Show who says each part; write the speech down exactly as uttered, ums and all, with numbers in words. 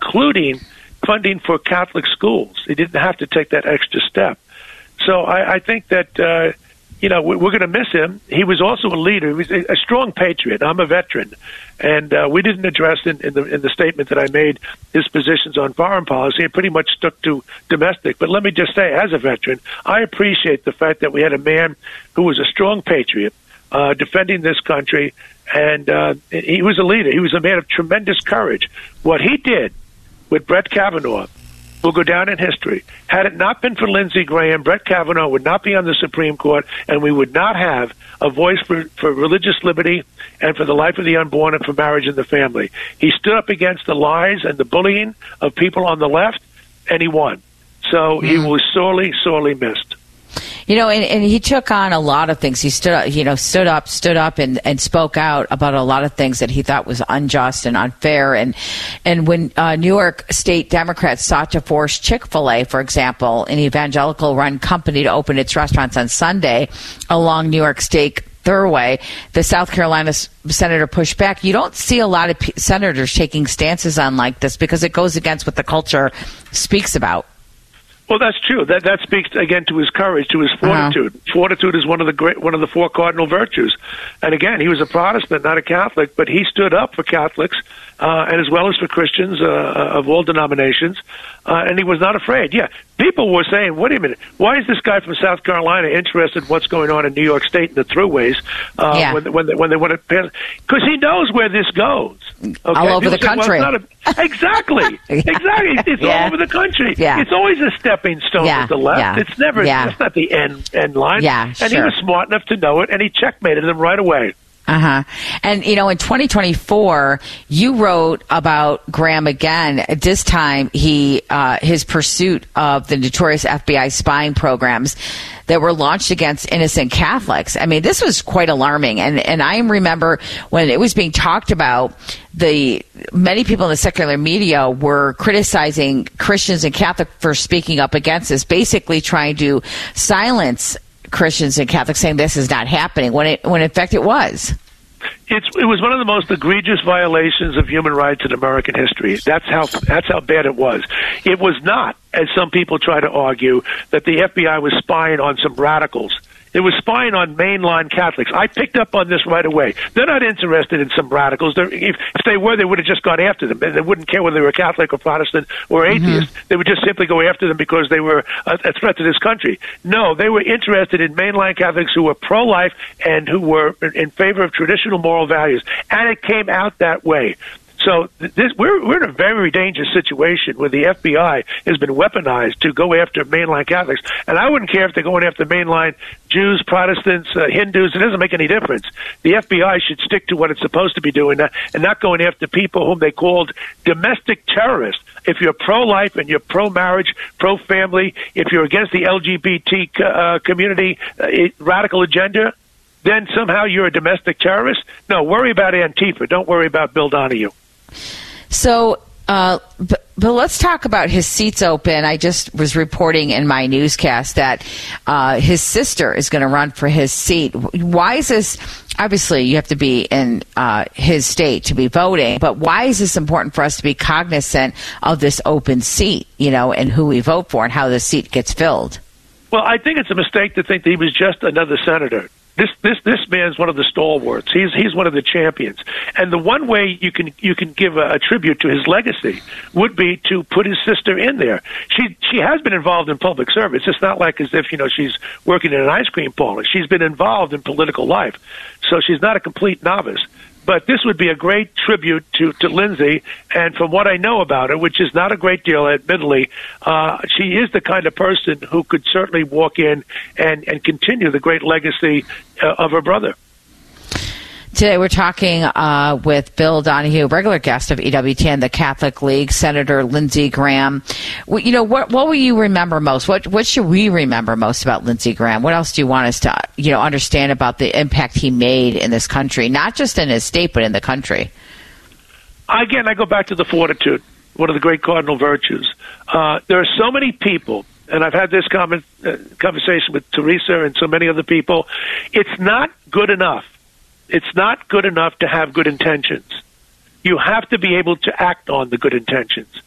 Speaker 1: including funding for Catholic schools. He didn't have to take that extra step. So I, I think that, uh, you know, we're going to miss him. He was also a leader. He was a, a strong patriot. I'm a veteran. And uh, we didn't address in, in, the, in the statement that I made his positions on foreign policy. It pretty much stuck to domestic. But let me just say, as a veteran, I appreciate the fact that we had a man who was a strong patriot uh, defending this country. And uh, he was a leader. He was a man of tremendous courage. What he did with Brett Kavanaugh will go down in history. Had it not been for Lindsey Graham, Brett Kavanaugh would not be on the Supreme Court, and we would not have a voice for, for religious liberty and for the life of the unborn and for marriage and the family. He stood up against the lies and the bullying of people on the left, and he won. So mm. he was sorely, sorely missed.
Speaker 2: You know, and, and he took on a lot of things. He stood, you know, stood up, stood up, and, and spoke out about a lot of things that he thought was unjust and unfair. And and when uh, New York State Democrats sought to force Chick-fil-A, for example, an evangelical-run company, to open its restaurants on Sunday along New York State Thruway, the South Carolina senator pushed back. You don't see a lot of p- senators taking stances on like this because it goes against what the culture speaks about.
Speaker 1: Well, that's true. That that speaks again to his courage, to his fortitude. Uh-huh. Fortitude is one of the great, one of the four cardinal virtues. And again, he was a Protestant, not a Catholic, but he stood up for Catholics uh, and as well as for Christians uh, of all denominations. Uh, and he was not afraid. Yeah, people were saying, "Wait a minute, why is this guy from South Carolina interested in what's going on in New York State and the throughways uh, yeah. when when they, when they want to pass?" Because he knows where this goes. Okay?
Speaker 2: All over
Speaker 1: people
Speaker 2: the
Speaker 1: say,
Speaker 2: country.
Speaker 1: Well, it's not a, exactly,
Speaker 2: yeah.
Speaker 1: exactly. It's
Speaker 2: yeah.
Speaker 1: all over the country.
Speaker 2: Yeah.
Speaker 1: It's always a stepping stone
Speaker 2: yeah.
Speaker 1: with the left.
Speaker 2: Yeah.
Speaker 1: It's never.
Speaker 2: Yeah.
Speaker 1: It's not the end end line.
Speaker 2: Yeah,
Speaker 1: and
Speaker 2: sure.
Speaker 1: he was smart enough to know it, and he checkmated them right away.
Speaker 2: Uh-huh. And, you know, in twenty twenty-four, you wrote about Graham again. This time, he uh, his pursuit of the notorious F B I spying programs that were launched against innocent Catholics. I mean, this was quite alarming. And, and I remember when it was being talked about, the many people in the secular media were criticizing Christians and Catholics for speaking up against this, basically trying to silence Christians and Catholics, saying this is not happening, when it when in fact it was.
Speaker 1: It's, it was one of the most egregious violations of human rights in American history. That's how that's how bad it was. It was not, as some people try to argue, that the F B I was spying on some radicals. It was spying on mainline Catholics. I picked up on this right away. They're not interested in some radicals. They're, if, if they were, they would have just gone after them. They wouldn't care whether they were Catholic or Protestant or atheist. Mm-hmm. They would just simply go after them because they were a, a threat to this country. No, they were interested in mainline Catholics who were pro-life and who were in, in favor of traditional moral values. And it came out that way. So this, we're we're in a very dangerous situation where the F B I has been weaponized to go after mainline Catholics, and I wouldn't care if they're going after mainline Jews, Protestants, uh, Hindus. It doesn't make any difference. The F B I should stick to what it's supposed to be doing, uh, and not going after people whom they called domestic terrorists. If you're pro-life and you're pro-marriage, pro-family, if you're against the L G B T uh, community uh, radical agenda, then somehow you're a domestic terrorist. No, worry about Antifa. Don't worry about Bill Donahue.
Speaker 2: So, uh, but, but let's talk about his seats open. I just was reporting in my newscast that uh, his sister is going to run for his seat. Why is this? Obviously, you have to be in uh, his state to be voting, but why is this important for us to be cognizant of this open seat, you know, and who we vote for and how the seat gets filled?
Speaker 1: Well, I think it's a mistake to think that he was just another senator. This this this man's one of the stalwarts. He's he's one of the champions. And the one way you can you can give a, a tribute to his legacy would be to put his sister in there. She she has been involved in public service. It's not like as if, you know, she's working in an ice cream parlor. She's been involved in political life. So she's not a complete novice. But this would be a great tribute to, to Lindsey, and from what I know about her, which is not a great deal, admittedly, uh, she is the kind of person who could certainly walk in and, and continue the great legacy uh, of her brother.
Speaker 2: Today we're talking uh, with Bill Donahue, regular guest of E W T N, the Catholic League, Senator Lindsey Graham. Well, you know, what what will you remember most? What what should we remember most about Lindsey Graham? What else do you want us to, you know, understand about the impact he made in this country, not just in his state, but in the country?
Speaker 1: Again, I go back to the fortitude, one of the great cardinal virtues. Uh, there are so many people, and I've had this comment, uh, conversation with Teresa and so many other people, it's not good enough. It's not good enough to have good intentions. You have to be able to act on the good intentions.